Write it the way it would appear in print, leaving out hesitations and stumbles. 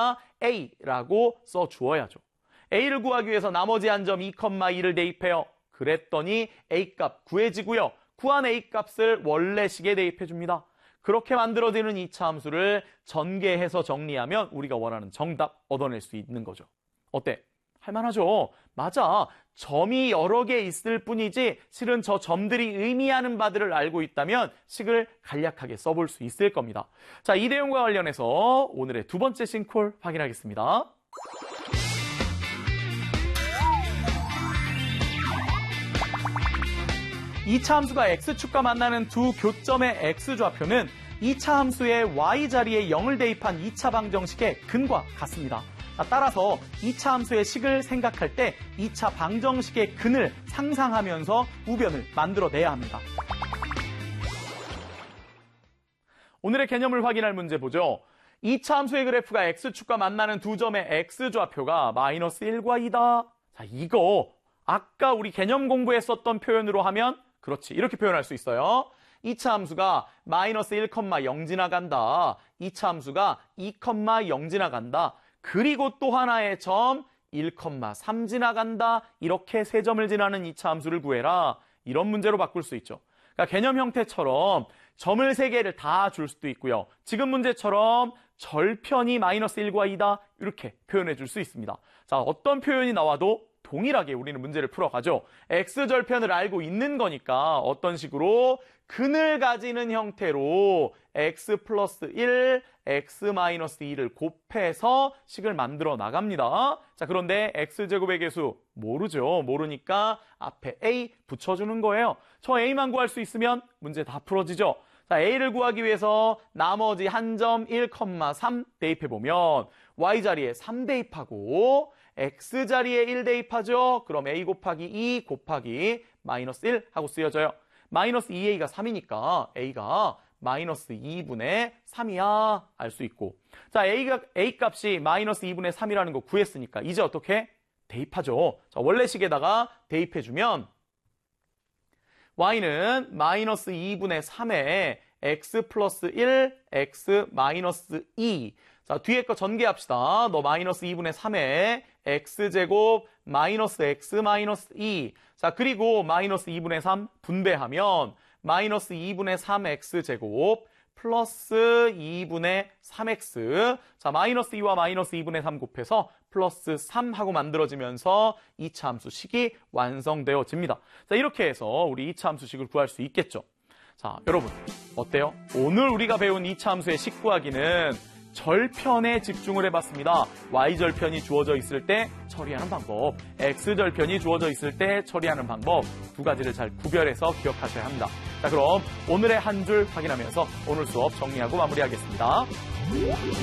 우리가 A라고 써주어야죠. A를 구하기 위해서 나머지 한 점 2,2를 대입해요. 그랬더니 A값 구해지고요. 구한 A값을 원래식에 대입해줍니다. 그렇게 만들어지는 2차 함수를 전개해서 정리하면 우리가 원하는 정답 얻어낼 수 있는 거죠. 어때? 할만하죠? 맞아. 점이 여러 개 있을 뿐이지 실은 저 점들이 의미하는 바들을 알고 있다면 식을 간략하게 써볼 수 있을 겁니다. 자, 이 내용과 관련해서 오늘의 두 번째 싱콜 확인하겠습니다. 2차 함수가 x축과 만나는 두 교점의 x좌표는 2차 함수의 y자리에 0을 대입한 2차 방정식의 근과 같습니다. 따라서 2차 함수의 식을 생각할 때 2차 방정식의 근을 상상하면서 우변을 만들어내야 합니다. 오늘의 개념을 확인할 문제 보죠. 2차 함수의 그래프가 x축과 만나는 두 점의 x좌표가 마이너스 1과 2다. 자, 이거 아까 우리 개념 공부했었던 표현으로 하면 그렇지, 이렇게 표현할 수 있어요. 2차 함수가 마이너스 1,0 지나간다. 2차 함수가 2,0 지나간다. 그리고 또 하나의 점 1,3 지나간다. 이렇게 세 점을 지나는 2차 함수를 구해라. 이런 문제로 바꿀 수 있죠. 그러니까 개념 형태처럼 점을 3개를 다 줄 수도 있고요. 지금 문제처럼 절편이 마이너스 1과 2다. 이렇게 표현해 줄 수 있습니다. 자, 어떤 표현이 나와도 동일하게 우리는 문제를 풀어가죠. x절편을 알고 있는 거니까 어떤 식으로 근을 가지는 형태로 x 플러스 1, x 마이너스 2를 곱해서 식을 만들어 나갑니다. 자, 그런데 x제곱의 개수 모르죠. 모르니까 앞에 a 붙여주는 거예요. 저 a만 구할 수 있으면 문제 다 풀어지죠. 자, a를 구하기 위해서 나머지 한 점 1,3 대입해보면 y자리에 3 대입하고 x자리에 1 대입하죠. 그럼 a 곱하기 2 곱하기 마이너스 1 하고 쓰여져요. 마이너스 2a가 3이니까 a가 마이너스 2분의 3이야 알 수 있고, 자, a 값이 마이너스 2분의 3이라는 거 구했으니까 이제 어떻게? 대입하죠. 자, 원래식에다가 대입해주면 y는 마이너스 2분의 3에 x 플러스 1, x 마이너스 2. 자, 뒤에 거 전개합시다. 너 마이너스 2분의 3에 x제곱 마이너스 x 마이너스 2. 자, 그리고 마이너스 2분의 3 분배하면 마이너스 2분의 3x제곱 플러스 2분의 3x. 자, 마이너스 2와 마이너스 2분의 3 곱해서 플러스 3 하고 만들어지면서 2차 함수식이 완성되어집니다. 자, 이렇게 해서 우리 2차 함수식을 구할 수 있겠죠. 자, 여러분 어때요? 오늘 우리가 배운 2차 함수의 식 구하기는 절편에 집중을 해봤습니다. y절편이 주어져 있을 때 처리하는 방법, x절편이 주어져 있을 때 처리하는 방법, 두 가지를 잘 구별해서 기억하셔야 합니다. 자, 그럼 오늘의 한 줄 확인하면서 오늘 수업 정리하고 마무리하겠습니다.